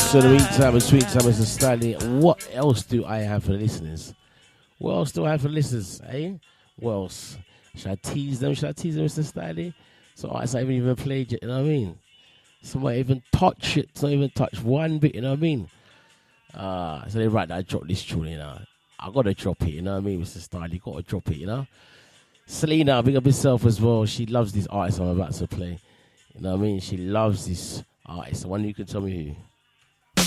So the meantime and sweet time is Stanley. What else do I have for the listeners? What else do I have for the listeners, eh? What else? Should I tease them? Should I tease them, Mr. Stanley? So artists I haven't even played yet, you know what I mean? Somebody even touch it, not even touch one bit, you know what I mean? So they right now drop this tune, you know. I gotta drop it, you know what I mean, Mr. Stanley? Gotta drop it, you know? Selena, big up herself as well. She loves this artist I'm about to play. You know what I mean? She loves this artist. The one you can tell me who.